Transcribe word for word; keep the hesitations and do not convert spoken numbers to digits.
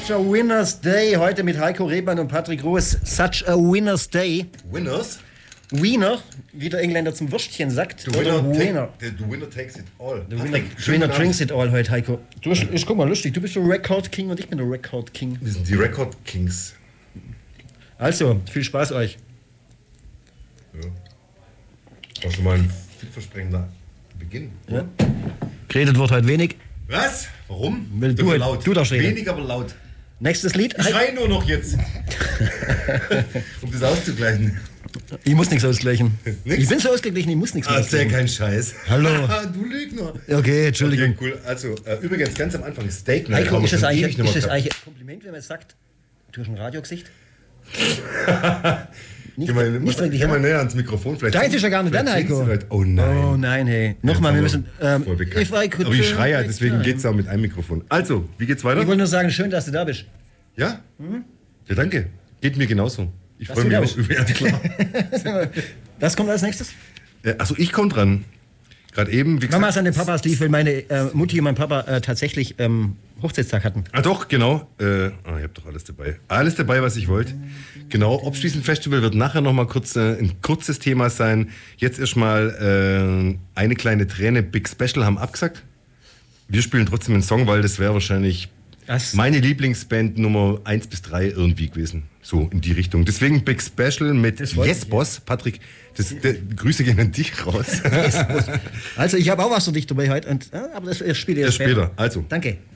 Such a Winner's Day. Heute mit Heiko Rebmann und Patrick Roos. Such a Winner's Day. Winners? Wiener, wie der Engländer zum Würstchen sagt. The winner, Oder take, Winner. the, the winner takes it all. The winner, the winner drinks it all heute, Heiko. Du bist, ist, guck mal, lustig. Du bist der Record King und ich bin der Record King. Wir sind die Record Kings. Also, viel Spaß euch. Ja. War schon mal ein vielversprechender Beginn. Ja. Geredet wird heute wenig. Was? Warum? Weil du, Dafür laut. du darfst reden. Wenig, aber laut. Nächstes Lied. Ich schrei nur noch jetzt. Um das auszugleichen. Ich muss nichts ausgleichen. Nix? Ich bin so ausgeglichen, ich muss nichts Ah, ausgleichen. sehr kein Scheiß. Hallo. Du Lügner. Okay, Entschuldigung. Okay, cool. Also, äh, übrigens, ganz am Anfang Steak Night. Heiko, ist das eigentlich, ist das gehabt. eigentlich ein Kompliment, wenn man sagt, du hast ein Radiogesicht? Nicht, Geh mal, nicht wirklich, geh mal ja? näher ans Mikrofon. Vielleicht Deins ist ja gar nicht dann, vielleicht Heiko. singst du heute- Oh nein. Oh nein, hey. Nochmal, wir müssen... Ähm, Voll bekannt. if I could Aber ich turn schreie ja, back deswegen time. geht es auch mit einem Mikrofon. Also, wie geht's weiter? Ich wollte nur sagen, schön, dass du da bist. Ja? Ja, danke. Geht mir genauso. Ich Das freue mich geht auch. Ja, klar. Was kommt als nächstes? Äh, Achso, ich komme dran. Gerade eben, wie Mama ist an den Papas lief, weil meine äh, Mutti und mein Papa äh, tatsächlich ähm, Hochzeitstag hatten. Ah doch, genau. Äh, ah, ich habe doch alles dabei. Alles dabei, was ich wollte. Genau, Abschließend Festival wird nachher nochmal kurz, äh, ein kurzes Thema sein. Jetzt erstmal äh, eine kleine Träne. Big Special haben abgesagt. Wir spielen trotzdem einen Song, weil das wäre wahrscheinlich Das- meine Lieblingsband Nummer eins bis drei irgendwie gewesen. So in die Richtung. Deswegen Big Special mit Das wollte Yes ich, Boss. Patrick, das, der, Grüße gehen an dich raus. Also ich habe auch was für dich dabei heute, und, äh, aber das spielt ihr Erst später. später. Also. Danke.